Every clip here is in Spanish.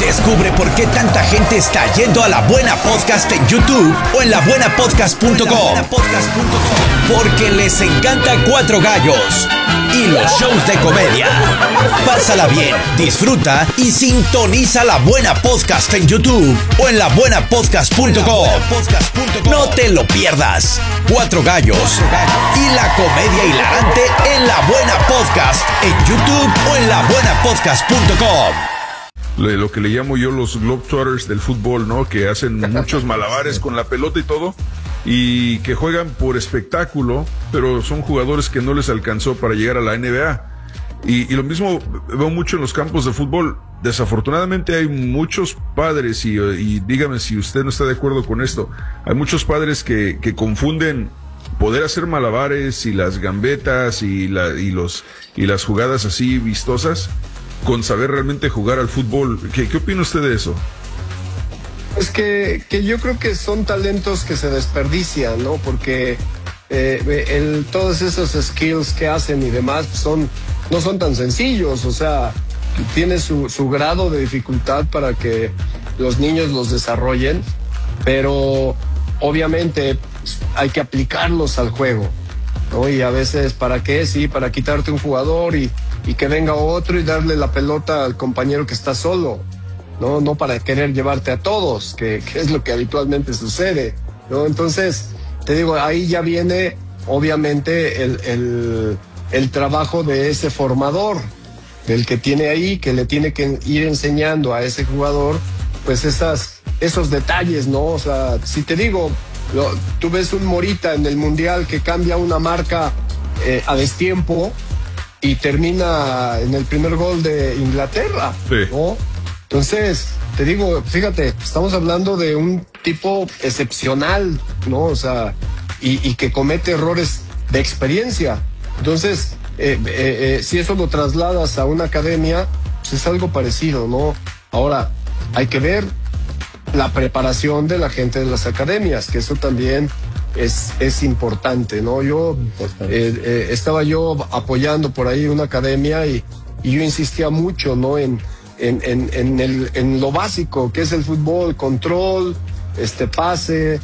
Descubre por qué tanta gente está yendo a La Buena Podcast en YouTube o en labuenapodcast.com. Porque les encanta Cuatro Gallos y los shows de comedia. Pásala bien, disfruta y sintoniza La Buena Podcast en YouTube o en labuenapodcast.com. No te lo pierdas. Cuatro Gallos y la comedia hilarante en La Buena Podcast en YouTube o en labuenapodcast.com. Lo que le llamo yo los Globetrotters del fútbol, ¿no? Que hacen muchos malabares con la pelota y todo, y que juegan por espectáculo, pero son jugadores que no les alcanzó para llegar a la NBA. Y lo mismo veo mucho en los campos de fútbol. Desafortunadamente hay muchos padres, y dígame si usted no está de acuerdo con esto, hay muchos padres que confunden poder hacer malabares y las gambetas y las jugadas así vistosas con saber realmente jugar al fútbol. ¿Qué opina usted de eso? Pues que yo creo que son talentos que se desperdician, ¿no? Porque todos esos skills que hacen y demás no son tan sencillos. O sea, tiene su grado de dificultad para que los niños los desarrollen, pero obviamente hay que aplicarlos al juego, ¿no? Y a veces, ¿para qué? Sí, para quitarte un jugador y que venga otro y darle la pelota al compañero que está solo, no para querer llevarte a todos, que es lo que habitualmente sucede, ¿no? Entonces, te digo, ahí ya viene obviamente el trabajo de ese formador, del que tiene ahí, que le tiene que ir enseñando a ese jugador, pues esos detalles, ¿no? O sea, si te digo, tú ves un Morita en el Mundial que cambia una marca a destiempo y termina en el primer gol de Inglaterra, sí, ¿no? Entonces, te digo, fíjate, estamos hablando de un tipo excepcional, ¿no? O sea, y que comete errores de experiencia. Entonces, si eso lo trasladas a una academia, pues es algo parecido, ¿no? Ahora, hay que ver la preparación de la gente de las academias, que eso también es importante, ¿no? Estaba yo apoyando por ahí una academia y yo insistía mucho, ¿no? En lo básico que es el fútbol, control, pase,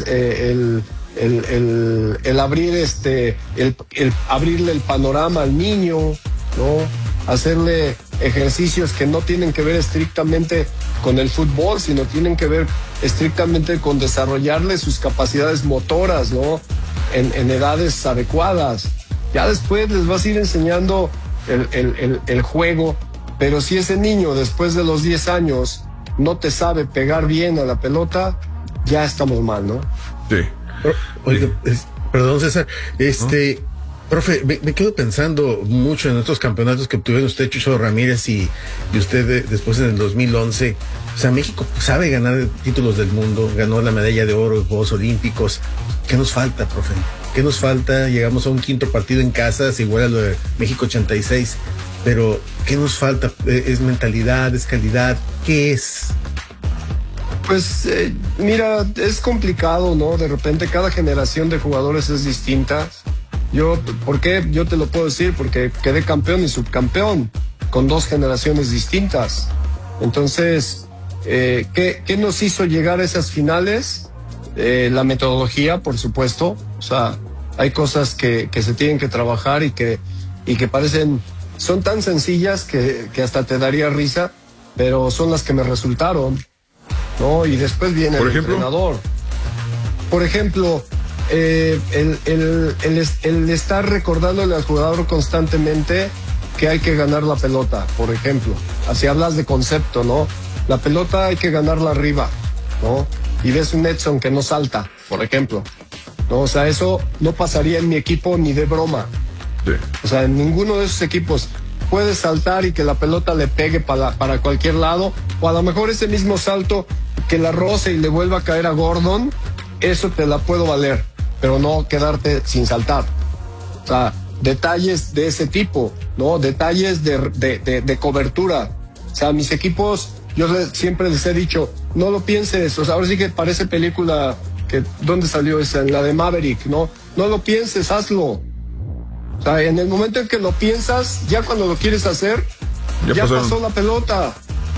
el abrir el abrirle el panorama al niño, ¿no? Hacerle ejercicios que no tienen que ver estrictamente con el fútbol, sino tienen que ver estrictamente con desarrollarle sus capacidades motoras, ¿no? En edades adecuadas. Ya después les vas a ir enseñando el juego, pero si ese niño después de los 10 años no te sabe pegar bien a la pelota, ya estamos mal, ¿no? Sí. Oye, perdón, César, profe, me quedo pensando mucho en estos campeonatos que obtuvieron usted, Chucho Ramírez, y usted después en el 2011. O sea, México sabe ganar títulos del mundo, ganó la medalla de oro en Juegos Olímpicos. ¿Qué nos falta, profe? ¿Qué nos falta? Llegamos a un quinto partido en casa, es igual a lo de México 86, pero ¿qué nos falta? ¿Es mentalidad? ¿Es calidad? ¿Qué es? Pues mira, es complicado, ¿no? De repente cada generación de jugadores es distinta. ¿Por qué? Yo te lo puedo decir, porque quedé campeón y subcampeón con 2 generaciones distintas. Entonces, ¿qué nos hizo llegar a esas finales? La metodología, por supuesto. O sea, hay cosas que se tienen que trabajar y que son tan sencillas que hasta te daría risa, pero son las que me resultaron, ¿no? Y después viene el entrenador. Por ejemplo, el estar recordándole al jugador constantemente que hay que ganar la pelota, por ejemplo. Así hablas de concepto, ¿no? La pelota hay que ganarla arriba, ¿no? Y ves un Edson que no salta, por ejemplo, ¿no? O sea, eso no pasaría en mi equipo ni de broma. Sí. O sea, en ninguno de esos equipos puede saltar y que la pelota le pegue para cualquier lado, o a lo mejor ese mismo salto que la roce y le vuelva a caer a Gordon, eso te la puedo valer, pero no quedarte sin saltar. O sea, detalles de ese tipo, ¿no? Detalles de cobertura. O sea, mis equipos, siempre les he dicho, no lo pienses. O sea, ahora sí que parece película, ¿dónde salió esa? En la de Maverick, ¿no? No lo pienses, hazlo. O sea, en el momento en que lo piensas, ya cuando lo quieres hacer, ya pasó la pelota.